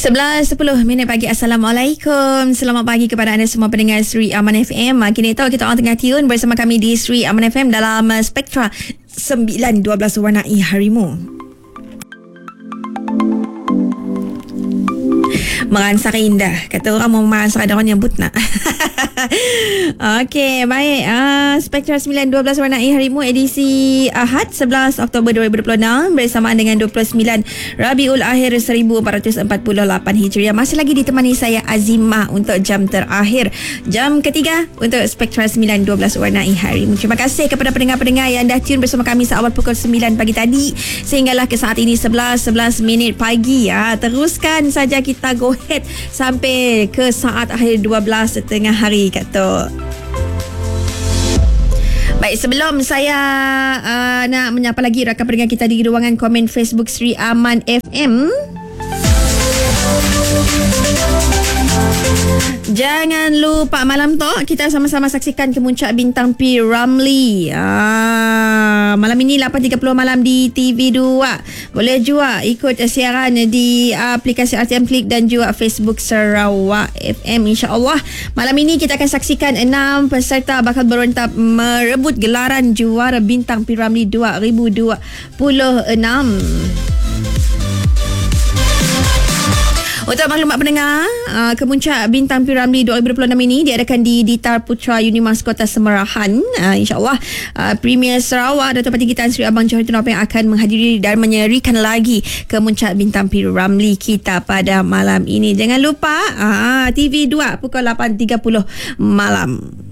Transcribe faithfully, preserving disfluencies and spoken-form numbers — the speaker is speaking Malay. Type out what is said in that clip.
sebelas sepuluh minit pagi. Assalamualaikum. Selamat pagi kepada anda semua pendengar Sri Aman F M. Kini tahu kita orang tengah tune bersama kami di Sri Aman F M dalam uh, Spektra sembilan dua belas warnai harimu. Meransara indah. Kata orang mau meransara, ada orang nyebut nak. Okey, baik. Uh, Spektra sembilan dua belas warnai harimu edisi Ahad sebelas Oktober dua ribu dua puluh enam bersamaan dengan dua puluh sembilan Rabiul Akhir seribu empat ratus empat puluh lapan Hijriah. Masih lagi ditemani saya Azimah untuk jam terakhir, jam ketiga untuk Spektra sembilan dua belas warnai harimu. Terima kasih kepada pendengar-pendengar yang dah tune bersama kami seawal pukul sembilan pagi tadi sehinggalah ke saat ini sebelas sebelas minit pagi. Ya, teruskan saja kita go ahead sampai ke saat akhir dua belas tengah hari kata. Baik, sebelum saya uh, nak menyapa lagi rakan pendengar kita di ruangan komen Facebook Sri Aman F M, jangan lupa malam tu kita sama-sama saksikan kemuncak bintang P. Ramlee. Ah, malam ini lapan tiga puluh malam di T V dua. Boleh juga ikut siaran di aplikasi R T M Klik dan juga Facebook Sarawak F M. InsyaAllah malam ini kita akan saksikan enam peserta bakal berontak merebut gelaran juara bintang P. Ramlee dua ribu dua puluh enam. Untuk maklumat pendengar, uh, kemuncak bintang P. Ramlee dua ribu dua puluh enam ini diadakan di Ditar Putra Unimas Kota Semerahan. Uh, InsyaAllah uh, Premier Sarawak Datuk Patinggi Tan Sri Abang Johor Tun Nopeng akan menghadiri dan menyerikan lagi kemuncak bintang P. Ramlee kita pada malam ini. Jangan lupa uh, T V dua pukul lapan tiga puluh malam.